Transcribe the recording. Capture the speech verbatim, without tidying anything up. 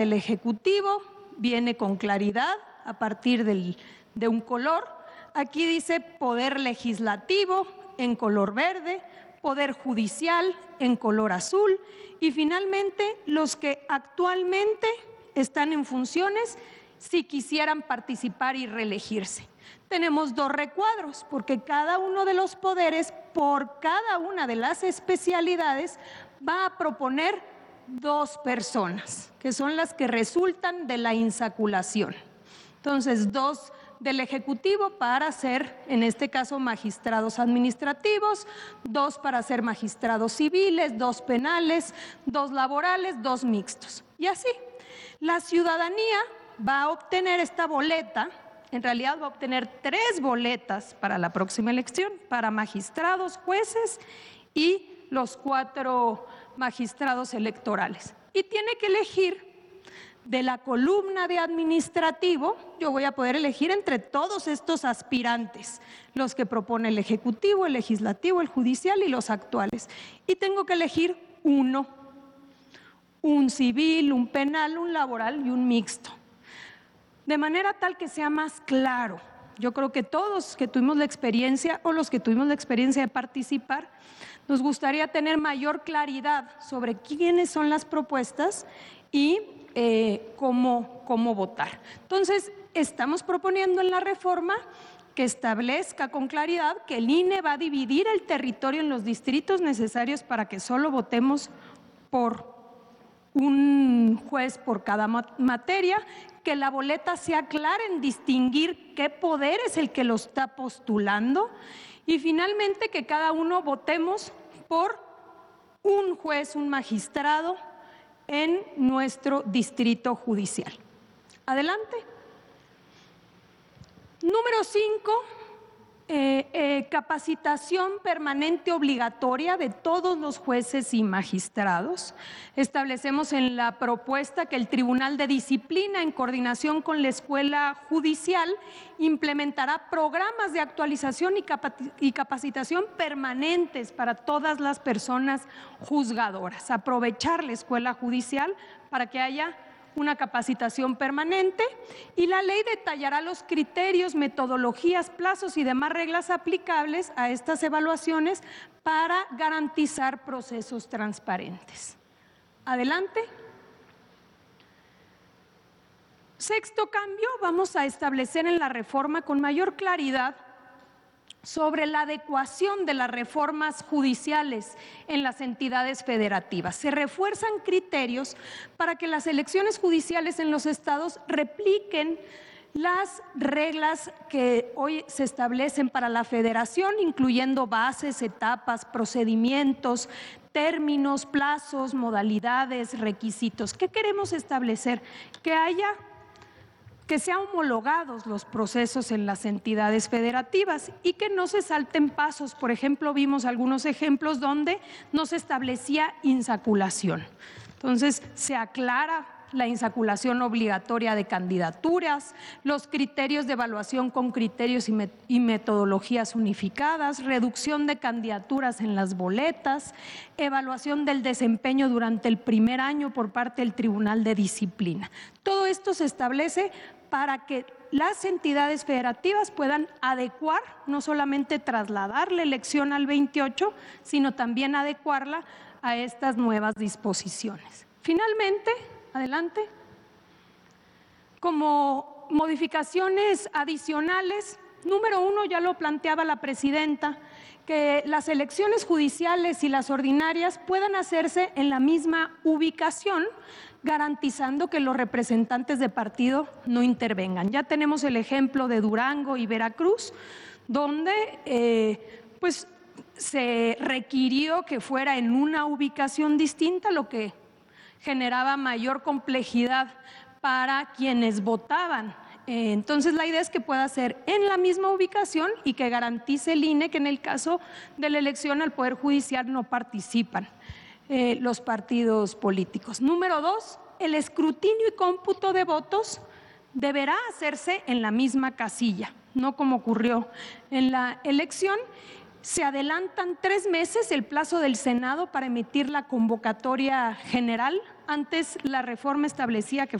del Ejecutivo viene con claridad a partir del, de un color. Aquí dice Poder Legislativo en color verde, Poder Judicial en color azul y finalmente los que actualmente están en funciones si quisieran participar y reelegirse. Tenemos dos recuadros porque cada uno de los poderes por cada una de las especialidades va a proponer dos personas, que son las que resultan de la insaculación. Entonces, dos del Ejecutivo para ser, en este caso, magistrados administrativos, dos para ser magistrados civiles, dos penales, dos laborales, dos mixtos. Y así, la ciudadanía va a obtener esta boleta, en realidad va a obtener tres boletas para la próxima elección, para magistrados, jueces y los cuatro magistrados electorales. Y tiene que elegir de la columna de administrativo, yo voy a poder elegir entre todos estos aspirantes, los que propone el Ejecutivo, el Legislativo, el Judicial y los actuales. Y tengo que elegir uno, un civil, un penal, un laboral y un mixto. De manera tal que sea más claro. Yo creo que todos que tuvimos la experiencia o los que tuvimos la experiencia de participar, nos gustaría tener mayor claridad sobre quiénes son las propuestas y eh, cómo, cómo votar. Entonces, estamos proponiendo en la reforma que establezca con claridad que el I N E va a dividir el territorio en los distritos necesarios para que solo votemos por un juez por cada materia, que la boleta sea clara en distinguir qué poder es el que lo está postulando y finalmente que cada uno votemos por un juez, un magistrado en nuestro distrito judicial. Adelante. Número cinco, eh, eh, capacitación permanente obligatoria de todos los jueces y magistrados. Establecemos en la propuesta que el Tribunal de Disciplina, en coordinación con la Escuela Judicial, implementará programas de actualización y, capa- y capacitación permanentes para todas las personas juzgadoras. Aprovechar la Escuela Judicial para que haya una capacitación permanente y la ley detallará los criterios, metodologías, plazos y demás reglas aplicables a estas evaluaciones para garantizar procesos transparentes. Adelante. Sexto cambio, vamos a establecer en la reforma con mayor claridad sobre la adecuación de las reformas judiciales en las entidades federativas. Se refuerzan criterios para que las elecciones judiciales en los estados repliquen las reglas que hoy se establecen para la federación, incluyendo bases, etapas, procedimientos, términos, plazos, modalidades, requisitos. ¿Qué queremos establecer? Que haya que sean homologados los procesos en las entidades federativas y que no se salten pasos. Por ejemplo, vimos algunos ejemplos donde no se establecía insaculación. Entonces, se aclara la insaculación obligatoria de candidaturas, los criterios de evaluación con criterios y, met- y metodologías unificadas, reducción de candidaturas en las boletas, evaluación del desempeño durante el primer año por parte del Tribunal de Disciplina. Todo esto se establece para que las entidades federativas puedan adecuar, no solamente trasladar la elección al veintiocho, sino también adecuarla a estas nuevas disposiciones. Finalmente, adelante, como modificaciones adicionales, número uno, ya lo planteaba la presidenta, que las elecciones judiciales y las ordinarias puedan hacerse en la misma ubicación, garantizando que los representantes de partido no intervengan. Ya tenemos el ejemplo de Durango y Veracruz, donde eh, pues, se requirió que fuera en una ubicación distinta, lo que generaba mayor complejidad para quienes votaban. Eh, entonces, la idea es que pueda ser en la misma ubicación y que garantice el I N E que en el caso de la elección al Poder Judicial no participan eh, los partidos políticos. Número dos, el escrutinio y cómputo de votos deberá hacerse en la misma casilla, no como ocurrió en la elección, Se adelantan tres meses el plazo del Senado para emitir la convocatoria general. Antes la reforma establecía que